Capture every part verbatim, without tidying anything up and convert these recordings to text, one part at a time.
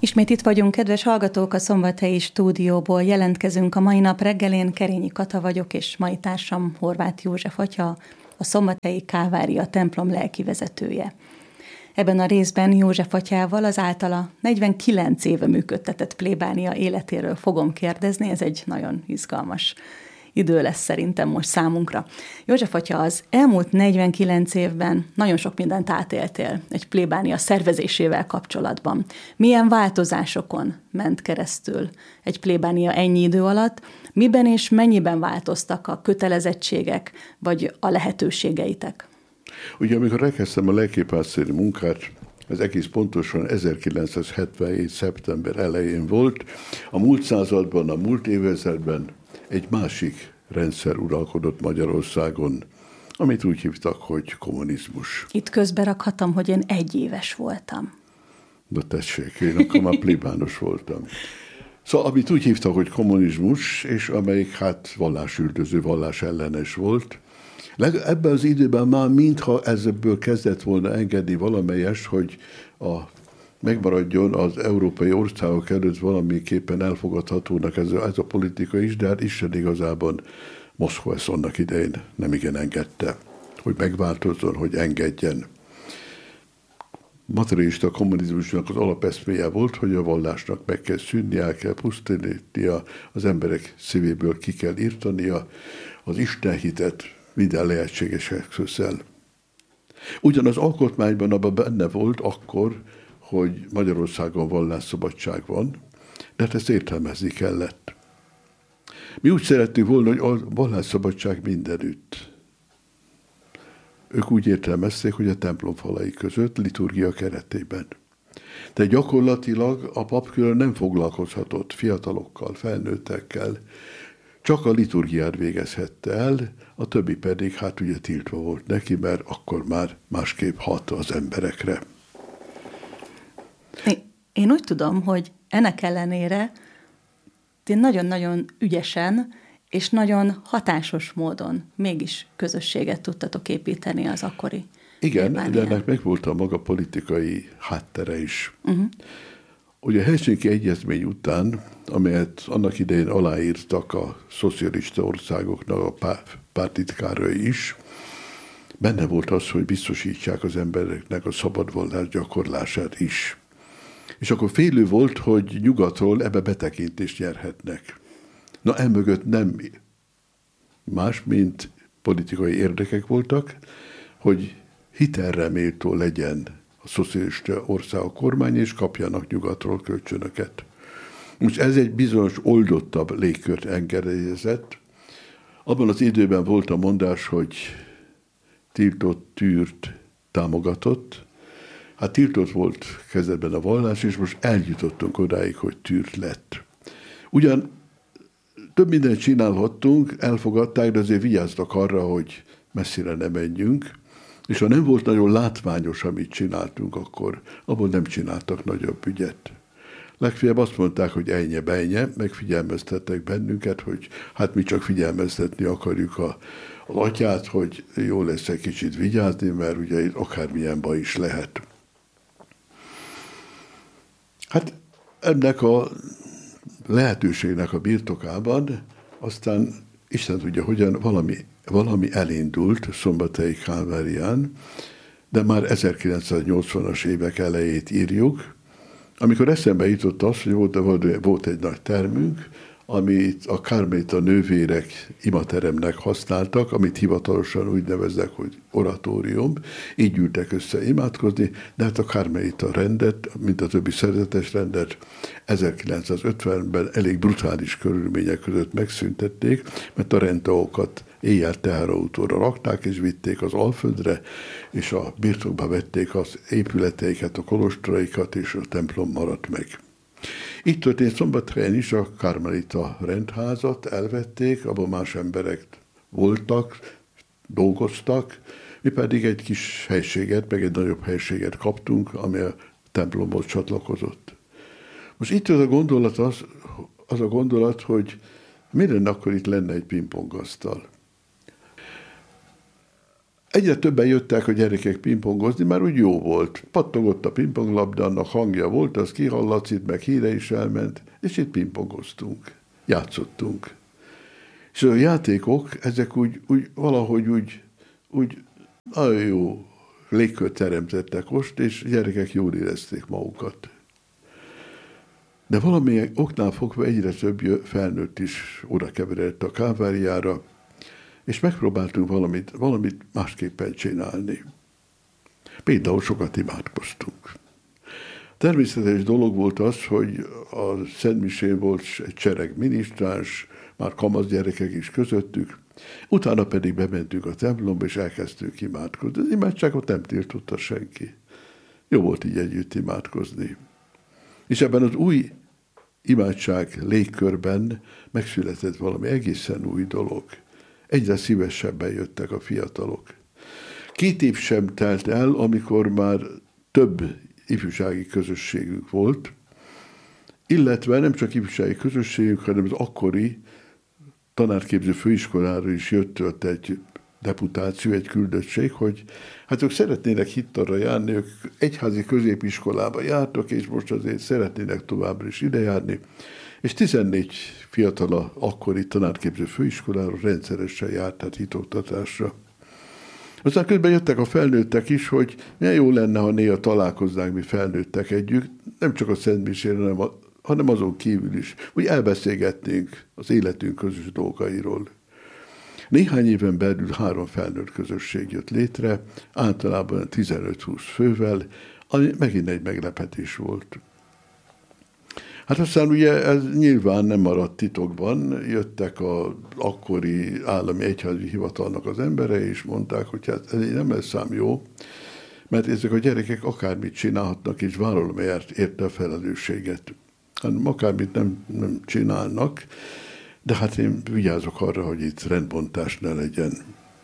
Ismét itt vagyunk, kedves hallgatók, a Szombathelyi stúdióból jelentkezünk a mai nap reggelén. Kerényi Kata vagyok, és mai társam Horváth József atya, a Szombathelyi Kálvária templom lelkivezetője. Ebben a részben József atyával az általa negyvenkilenc éve működtetett plébánia életéről fogom kérdezni, ez egy nagyon izgalmas idő lesz szerintem most számunkra. József atya, az elmúlt negyvenkilenc évben nagyon sok mindent átéltél egy plébánia szervezésével kapcsolatban. Milyen változásokon ment keresztül egy plébánia ennyi idő alatt? Miben és mennyiben változtak a kötelezettségek vagy a lehetőségeitek? Ugye, amikor elkezdtem a lelkipásztori munkát, ez egész pontosan ezerkilencszázhetvenhét. szeptember elején volt. A múlt században, a múlt évezredben egy másik rendszer uralkodott Magyarországon, amit úgy hívtak, hogy kommunizmus. Itt közben rakhatom, hogy én egy éves voltam. De tessék, én akkor már plébános voltam. Szóval, amit úgy hívtak, hogy kommunizmus, és amelyik hát vallásüldöző, vallásellenes volt. Ebben az időben már mintha ebből kezdett volna engedni valamelyest, hogy a, megmaradjon az európai országok előtt valamiképpen elfogadhatónak ez a, ez a politika is, de hát Isten igazában Moszkva ezt annak idején nem igen engedte, hogy megváltozzon, hogy engedjen. Materialista kommunizmusnak az alapeszméje volt, hogy a vallásnak meg kell szűnni, el kell pusztítania, az emberek szívéből ki kell írtania, az istenhitet minden lehetséges eszközzel. Ugyanaz alkotmányban abban benne volt akkor, hogy Magyarországon vallásszabadság van, de hát ezt értelmezni kellett. Mi úgy szerettük volna, hogy a vallásszabadság mindenütt. Ők úgy értelmezték, hogy a templom falai között, liturgia keretében. De gyakorlatilag a pap külön nem foglalkozhatott fiatalokkal, felnőttekkel, csak a liturgiát végezhette el, a többi pedig hát ugye tiltva volt neki, mert akkor már másképp hat az emberekre. Én úgy tudom, hogy ennek ellenére ti nagyon-nagyon ügyesen és nagyon hatásos módon mégis közösséget tudtatok építeni az akkori Igen, de ennek megvolt a maga politikai háttere is. Uh-huh. Ugye a Helsinki Egyezmény után, amelyet annak idején aláírtak a szocialista országoknak a pártitkárai is, benne volt az, hogy biztosítsák az embereknek a szabad vallás gyakorlását is. És akkor félő volt, hogy nyugatról ebbe betekintést nyerhetnek. Na, emögött nem más, mint politikai érdekek voltak, hogy hitelre méltó legyen a szocialista országok kormány, és kapjanak nyugatról kölcsönöket. Most ez egy bizonyos oldottabb légkört engedélyezett. Abban az időben volt a mondás, hogy tiltott, tűrt, támogatott. Hát tiltott volt kezdetben a vallás, és most eljutottunk odáig, hogy tűrt lett. Ugyan több mindent csinálhattunk, elfogadták, de azért vigyáztak arra, hogy messzire ne menjünk, és ha nem volt nagyon látványos, amit csináltunk, akkor abból nem csináltak nagyobb ügyet. Legfeljebb azt mondták, hogy ennye, bennye, megfigyelmeztettek bennünket, hogy hát mi csak figyelmeztetni akarjuk a, az atyát, hogy jó lesz egy kicsit vigyázni, mert ugye itt akármilyen baj is lehet. Hát ennek a lehetőségnek a birtokában aztán Isten tudja, hogyan valami, valami elindult Szombathelyi Kálvárián, de már ezerkilencszáznyolcvanas évek elejét írjuk, amikor eszembe jutott az, hogy volt, volt egy nagy termünk, amit a kármelita nővérek imateremnek használtak, amit hivatalosan úgy neveznek, hogy oratórium, így gyűltek össze imádkozni, de hát a kármelita rendet, mint a többi szerzetes rendet ezerkilencszázötvenben elég brutális körülmények között megszüntették, mert a rendtagokat éjjel teherautóra rakták, és vitték az Alföldre, és a birtokba vették az épületeiket, a kolostoraikat, és a templom maradt meg. Így történt Szombathelyen is, a karmelita rendházat elvették, abban más emberek voltak, dolgoztak, mi pedig egy kis helységet, meg egy nagyobb helységet kaptunk, ami a templomhoz csatlakozott. Most itt az a gondolat, az, az a gondolat, hogy mi lenne akkor itt lenne egy pingpongasztal. Egyre többen jöttek a gyerekek pingpongozni, már úgy jó volt. Pattogott a pingponglabda, annak hangja volt, az kihallatszott, meg híre is elment, és itt pingpongoztunk, játszottunk. És a játékok, ezek úgy, úgy valahogy úgy, úgy nagyon jó légkört teremtettek most, és gyerekek jól érezték magukat. De valamilyen oknál fogva egyre több felnőtt is oda keveredett a Káváriára, és megpróbáltunk valamit, valamit másképpen csinálni. Például sokat imádkoztunk. Természetes dolog volt az, hogy a Szentmisén volt egy csereg minisztráns, már kamasz gyerekek is közöttük, utána pedig bementünk a templomba, és elkezdtünk imádkozni. Az imádságot nem tiltotta senki. Jó volt így együtt imádkozni. És ebben az új imádság légkörben megszületett valami egészen új dolog. Egyre szívesebben jöttek a fiatalok. Két év sem telt el, amikor már több ifjúsági közösségünk volt, illetve nem csak ifjúsági közösségünk, hanem az akkori tanárképző főiskolára is jött ott egy deputáció, egy küldöttség, hogy hát ők szeretnének hittarra járni, ők egyházi középiskolába jártak, és most azért szeretnének továbbra is ide járni, és tizennégy fiatala akkori tanárképző főiskolára rendszeresen járt, tehát hitoktatásra. Aztán közben jöttek a felnőttek is, hogy milyen jó lenne, ha néha találkoznánk mi felnőttek együtt, nem csak a Szentmisén, hanem, a, hanem azon kívül is, hogy elbeszélgetnénk az életünk közös dolgairól. Néhány éven belül három felnőtt közösség jött létre, általában tizenöt-húsz fővel, ami megint egy meglepetés volt. Hát aztán ugye ez nyilván nem maradt titokban, jöttek az akkori állami egyházi hivatalnak az emberei, és mondták, hogy hát ez nem lesz szám jó, mert ezek a gyerekek akármit csinálhatnak, és vállalom érte a felelősséget. Hanem akármit nem, nem csinálnak, de hát én vigyázok arra, hogy itt rendbontás ne legyen.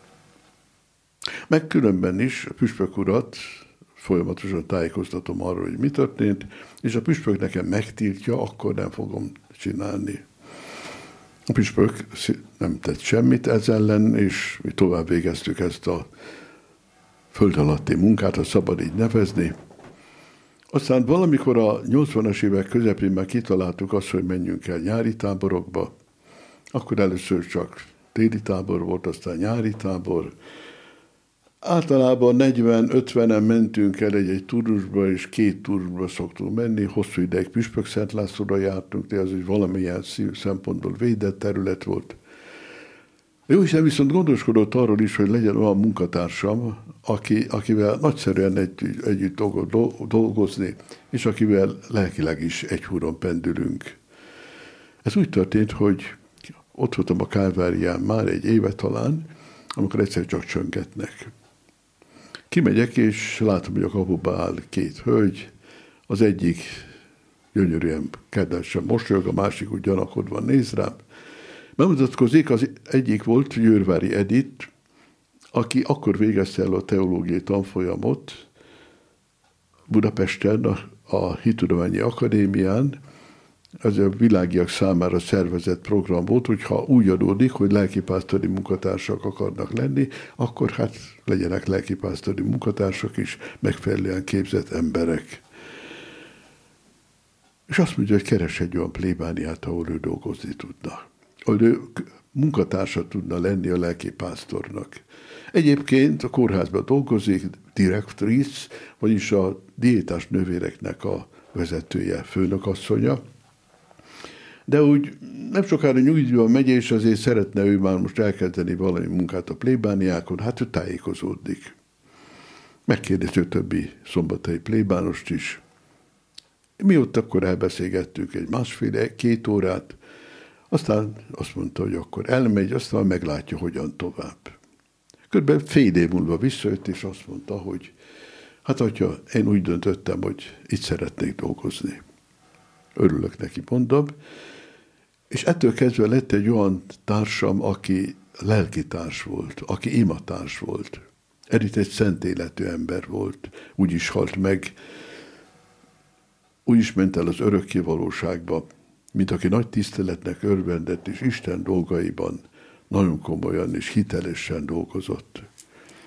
Meg különben is a püspök urat folyamatosan tájékoztatom arról, hogy mi történt, és a püspök nekem megtiltja, akkor nem fogom csinálni. A püspök nem tett semmit ez ellen, és mi tovább végeztük ezt a föld alatti munkát, ha szabad így nevezni. Aztán valamikor a nyolcvanas évek közepén már kitaláltuk azt, hogy menjünk el nyári táborokba. Akkor először csak téli tábor volt, aztán nyári tábor. Általában negyven-ötvenen mentünk el egy-egy turnusba, és két turnusba szoktunk menni. Hosszú ideig Püspök Szent Lászlóra jártunk, de az egy valamilyen szempontból védett terület volt. Jóisten viszont gondoskodott arról is, hogy legyen olyan munkatársam, aki, akivel nagyszerűen egy, együtt dolgozni, és akivel lelkileg is egy húron pendülünk. Ez úgy történt, hogy ott voltam a Kálvárián már egy éve talán, amikor egyszer csak csöngetnek. Kimegyek, és látom, hogy a kapuba áll két hölgy, az egyik gyönyörűen kedvesen mosolyog, a másik úgy gyanakodva néz rám. Bemutatkozik, az egyik volt Győrvári Edith, aki akkor végezte el a teológiai tanfolyamot Budapesten, a, a Hittudományi Akadémián. Ez a világiak számára szervezett program volt, hogyha úgy adódik, hogy lelkipásztori munkatársak akarnak lenni, akkor hát legyenek lelkipásztori munkatársak is, megfelelően képzett emberek. És azt mondja, hogy keres egy olyan plébániát, ahol ő dolgozni tudna. Ahol ő munkatársa tudna lenni a lelkipásztornak. Egyébként a kórházban dolgozik, direktrice, vagyis a diétás nővéreknek a vezetője, főnökasszonya. De úgy nem sokára nyugdíjban megy, és azért szeretne ő már most elkezdeni valami munkát a plébániákon, hát ő tájékozódik. Megkérdezi a többi szombathelyi plébánost is. Mi ott akkor elbeszélgettünk egy másfél-két órát, aztán azt mondta, hogy akkor elmegy, aztán meglátja, hogyan tovább. Körülbelül fél év múlva visszajött, és azt mondta, hogy hát atya, én úgy döntöttem, hogy itt szeretnék dolgozni. Örülök neki, mondom. És ettől kezdve lett egy olyan társam, aki lelkitárs volt, aki imatárs volt. Edith egy szent életű ember volt, úgy is halt meg, úgy is ment el az örökké valóságba, mint aki nagy tiszteletnek örvendett, és Isten dolgaiban nagyon komolyan és hitelesen dolgozott.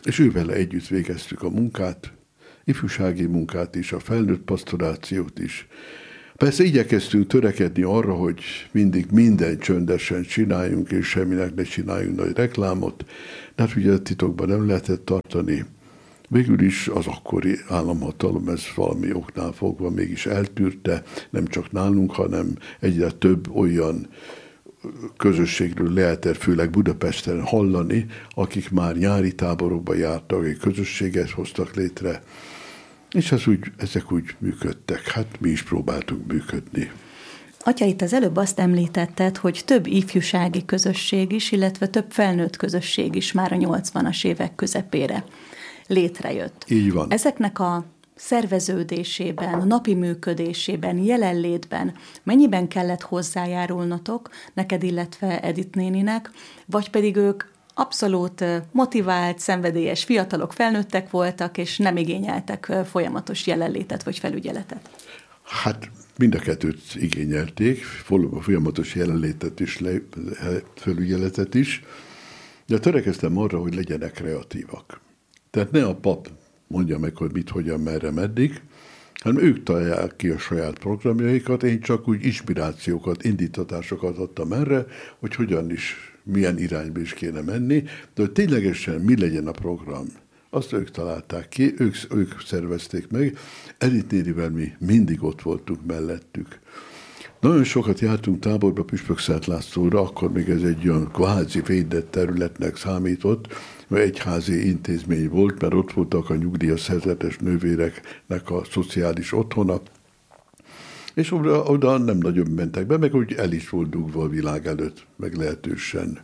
És ővele együtt végeztük a munkát, ifjúsági munkát is, a felnőtt pastorációt is. Persze igyekeztünk törekedni arra, hogy mindig minden csöndesen csináljunk, és semminek ne csináljunk nagy reklámot, de hát ugye titokban nem lehetett tartani. Végül is az akkori államhatalom ez valami oknál fogva mégis eltűrte, nem csak nálunk, hanem egyre több olyan közösségről lehetett főleg Budapesten hallani, akik már nyári táborokba jártak, egy közösséget hoztak létre, és ez úgy, ezek úgy működtek. Hát mi is próbáltunk működni. Atya, itt az előbb azt említetted, hogy több ifjúsági közösség is, illetve több felnőtt közösség is már a nyolcvanas évek közepére létrejött. Így van. Ezeknek a szerveződésében, a napi működésében, jelenlétben mennyiben kellett hozzájárulnotok neked, illetve Edith néninek, vagy pedig ők abszolút motivált, szenvedélyes fiatalok, felnőttek voltak, és nem igényeltek folyamatos jelenlétet vagy felügyeletet? Hát mind a kettőt igényelték, folyamatos jelenlétet is, felügyeletet is, de törekeztem arra, hogy legyenek kreatívak. Tehát ne a pap mondja meg, hogy mit, hogyan, merre, meddig, hanem ők találják ki a saját programjaikat, én csak úgy inspirációkat, indítatásokat adtam erre, hogy hogyan is, milyen irányba is kéne menni, de hogy ténylegesen mi legyen a program, azt ők találták ki, ők, ők szervezték meg, Edith nénivel mi mindig ott voltunk mellettük. Nagyon sokat jártunk táborba Püspökszent Lászlóra, akkor még ez egy olyan kvázi védett területnek számított, mert egyházi intézmény volt, mert ott voltak a nyugdíjas szerzetes nővéreknek a szociális otthona, és oda, oda nem nagyon mentek be, meg úgy el is volt dugva a világ előtt, meglehetősen.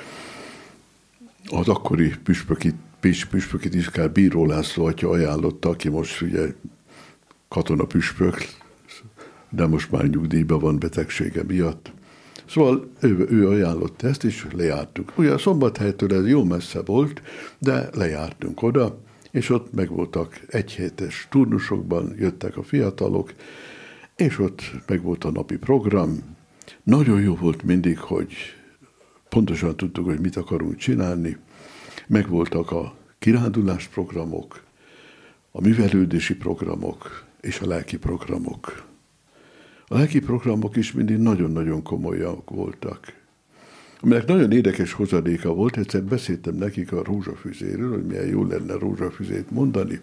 Az akkori püspöki, püspöki tisztkár Bíró László atya ajánlotta, aki most ugye katonapüspök, de most már nyugdíjban van betegsége miatt. Szóval ő, ő ajánlott ezt, és lejártunk. Ugye a Szombathelytől ez jó messze volt, de lejártunk oda, és ott megvoltak egyhétes turnusokban, jöttek a fiatalok, és ott megvolt a napi program. Nagyon jó volt mindig, hogy pontosan tudtuk, hogy mit akarunk csinálni. Megvoltak a kirándulás programok, a művelődési programok és a lelki programok. A lelki programok is mindig nagyon-nagyon komolyak voltak. Aminek nagyon érdekes hozadéka volt, egyszer beszéltem nekik a rózsafüzéről, hogy milyen jó lenne rózsafüzét mondani.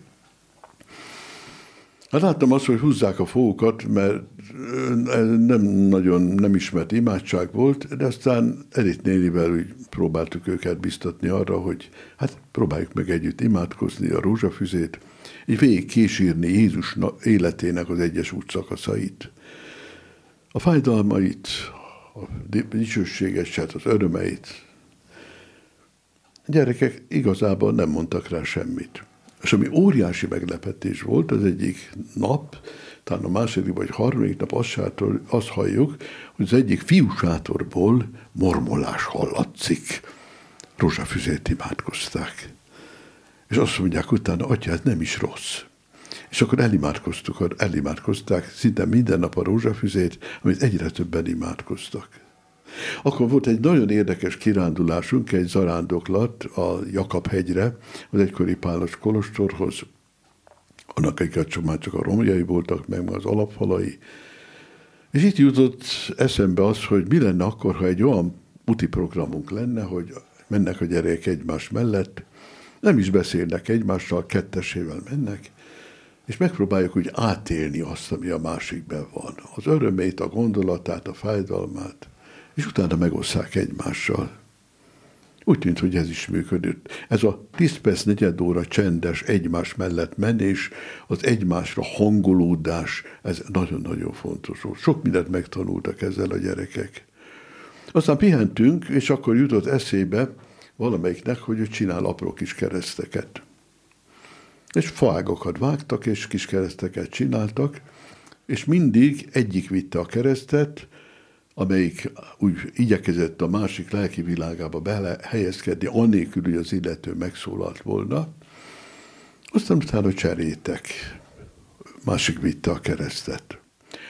Hát láttam azt, hogy húzzák a fogukat, mert nem nagyon nem ismert imádság volt, de aztán Edith nénivel úgy próbáltuk őket biztatni arra, hogy hát próbáljuk meg együtt imádkozni a rózsafüzét, és végig kísírni Jézus életének az egyes útszakaszait. A fájdalmait, a dicsőségeset, az örömeit. A gyerekek igazából nem mondtak rá semmit. És ami óriási meglepetés volt, az egyik nap, talán a második vagy harmadik nap azt, sátor, azt halljuk, hogy az egyik fiúsátorból mormolás hallatszik. Rózsafüzét imádkozták. És azt mondják utána, atya, ez nem is rossz. És akkor elimádkoztuk, elimádkozták szinte minden nap a rózsafüzét, amit egyre többen imádkoztak. Akkor volt egy nagyon érdekes kirándulásunk, egy zarándoklat a Jakab-hegyre, az egykori pálos kolostorhoz. Annak egy már csak a romjai voltak, meg az alapfalai. És itt jutott eszembe az, hogy mi lenne akkor, ha egy olyan úti programunk lenne, hogy mennek a gyerekek egymás mellett, nem is beszélnek egymással, kettesével mennek, és megpróbáljuk úgy átélni azt, ami a másikben van. Az örömét, a gondolatát, a fájdalmát, és utána megosszák egymással. Úgy tűnt, hogy ez is működött. Ez a tíz perc, negyed óra csendes egymás mellett menés, az egymásra hangolódás, ez nagyon-nagyon fontos volt. Sok mindent megtanultak ezzel a gyerekek. Aztán pihentünk, és akkor jutott eszébe valamelyiknek, hogy ő csinál apró kis kereszteket. És faágokat vágtak, és kis kereszteket csináltak, és mindig egyik vitte a keresztet, amelyik úgy igyekezett a másik lelki világába belehelyezkedni, annélkül, hogy az illető megszólalt volna. Aztán utána cserétek, másik vitte a keresztet.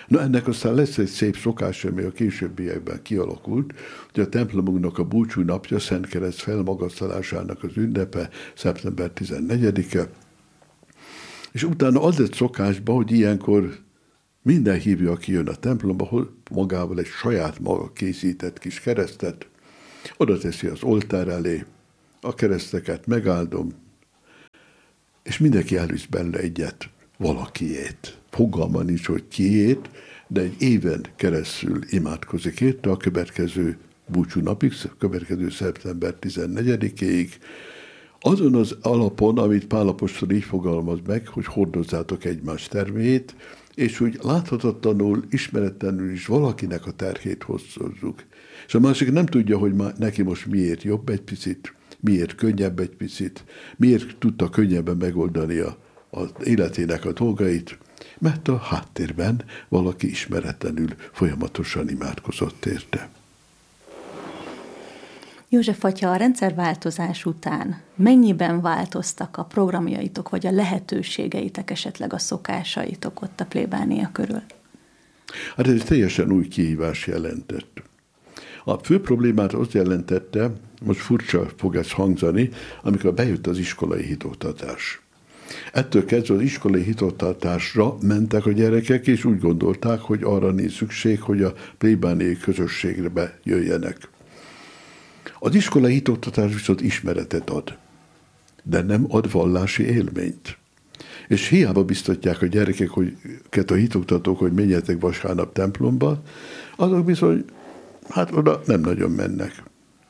Na ennek aztán lesz egy szép szokás, ami a későbbiekben kialakult, hogy a templomunknak a búcsú napja, Szent Kereszt felmagasztalásának az ünnepe, szeptember tizennegyedike, és utána az lett szokásba, hogy ilyenkor minden hívő, aki jön a templomba, magával egy saját maga készített kis keresztet, oda teszi az oltár elé, a kereszteket megáldom, és mindenki elvisz benne egyet, valakiét. Fogalma nincs, hogy kiét, de egy éven keresztül imádkozik érte a következő búcsú napig, következő szeptember tizennegyedikéig, azon az alapon, amit Pál apostol így fogalmaz meg, hogy hordozzátok egymás terméjét, és úgy láthatatlanul, ismeretlenül is valakinek a terhét hozzuk. És a másik nem tudja, hogy neki most miért jobb egy picit, miért könnyebb egy picit, miért tudta könnyebben megoldani a, az életének a dolgait, mert a háttérben valaki ismeretlenül folyamatosan imádkozott érte. József atya, a rendszerváltozás után mennyiben változtak a programjaitok, vagy a lehetőségeitek, esetleg a szokásaitok ott a plébánia körül? Hát ez teljesen új kihívás jelentett. A fő problémát azt jelentette, most furcsa fog ez hangzani, amikor bejött az iskolai hitoktatás. Ettől kezdve az iskolai hitoktatásra mentek a gyerekek, és úgy gondolták, hogy arra nincs szükség, hogy a plébániai közösségbe jöjjenek. Az iskolai hitoktatás viszont ismeretet ad, de nem ad vallási élményt. És hiába biztatják a gyerekek, hogy a hitoktatók, hogy menjetek vasárnap templomba, azok bizony, hát oda nem nagyon mennek.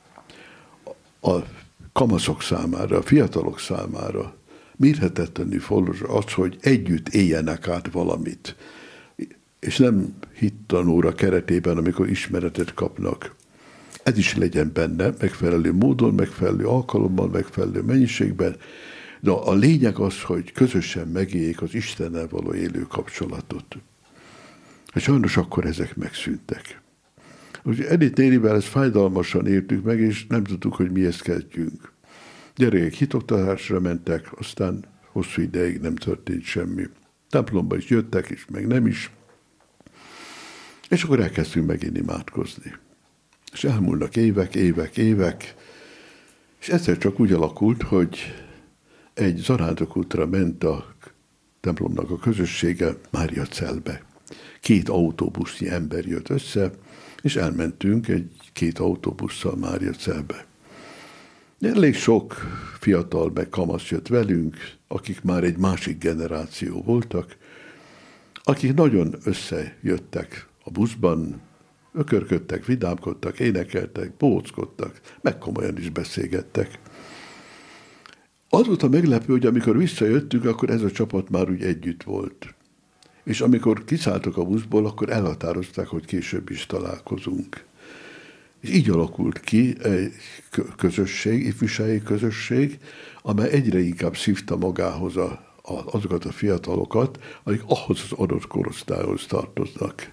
A kamaszok számára, a fiatalok számára mérhetetlenül fontos az, hogy együtt éljenek át valamit, és nem hittanóra keretében, amikor ismeretet kapnak. Ez is legyen benne, megfelelő módon, megfelelő alkalommal, megfelelő mennyiségben, de a lényeg az, hogy közösen megéljék az Istennel való élő kapcsolatot. És sajnos akkor ezek megszűntek. Úgyhogy Edith nénivel ezt fájdalmasan éltük meg, és nem tudtuk, hogy mihez kezdjünk. Gyerekek hitoktatásra mentek, aztán hosszú ideig nem történt semmi. Templomba is jöttek, és meg nem is. És akkor elkezdtünk megint imádkozni. És elmúlnak évek, évek, évek, és egyszer csak úgy alakult, hogy egy zarándokútra ment a templomnak a közössége Máriacelbe. Két autóbusznyi ember jött össze, és elmentünk egy két autóbusszal Máriacelbe. Elég sok fiatal meg kamasz jött velünk, akik már egy másik generáció voltak, akik nagyon összejöttek a buszban, ökörködtek, vidámkodtak, énekeltek, bóckodtak, meg komolyan is beszélgettek. Az volt a meglepő, hogy amikor visszajöttünk, akkor ez a csapat már úgy együtt volt. És amikor kiszálltak a buszból, akkor elhatározták, hogy később is találkozunk. És így alakult ki egy közösség, ifjúsági közösség, amely egyre inkább szívta magához a, a, azokat a fiatalokat, akik ahhoz az adott korosztályhoz tartoznak.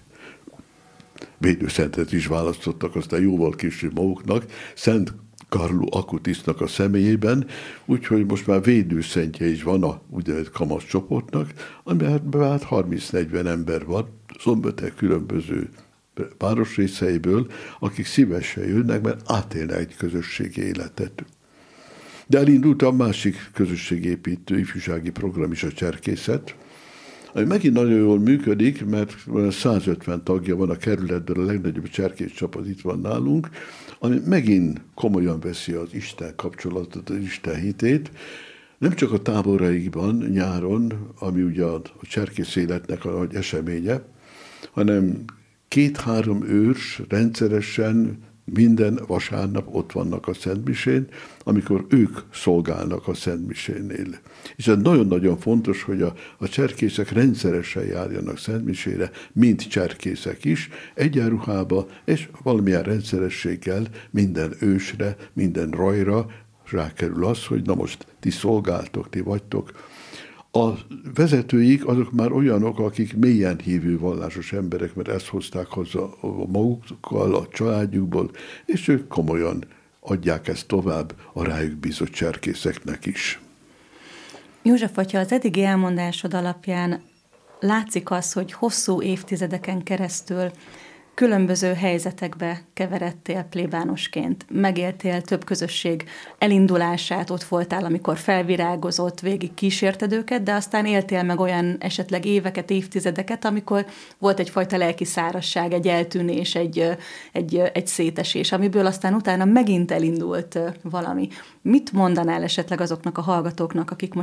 Védőszentet is választottak, aztán jóval később maguknak, Szent Carlo Acutisnak a személyében, úgyhogy most már védőszentje is van a úgynevezett kamasz csoportnak, amiben hát harminc-negyven ember van, Szombathely különböző városrészeiből, akik szívesen jönnek, mert átélnek egy közösségi életet. De elindult a másik közösségépítő ifjúsági program is, a Cserkészet, ami megint nagyon jól működik, mert százötven tagja van a kerületben, a legnagyobb cserkész csapat itt van nálunk, ami megint komolyan veszi az Isten kapcsolatot, az Isten hitét, nem csak a táboraikban nyáron, ami ugye a cserkész életnek a nagy eseménye, hanem két-három őrs rendszeresen minden vasárnap ott vannak a Szentmisén, amikor ők szolgálnak a Szentmisénél. És ez nagyon-nagyon fontos, hogy a, a cserkészek rendszeresen járjanak Szentmisére, mint cserkészek is, egyenruhába, és valamilyen rendszerességgel minden ősre, minden rajra rákerül az, hogy na most ti szolgáltok, ti vagytok. A vezetőik azok már olyanok, akik mélyen hívő vallásos emberek, mert ezt hozták hozzá a magukkal, a családjukból, és ők komolyan adják ezt tovább a rájuk bízott cserkészeknek is. József atya, az eddigi elmondásod alapján látszik az, hogy hosszú évtizedeken keresztül különböző helyzetekbe keveredtél plébánosként. Megéltél több közösség elindulását, ott voltál, amikor felvirágozott, végig kísérted őket, de aztán éltél meg olyan esetleg éveket, évtizedeket, amikor volt egyfajta lelki szárazság, egy eltűnés, egy, egy, egy szétesés, amiből aztán utána megint elindult valami. Mit mondanál esetleg azoknak a hallgatóknak, akik most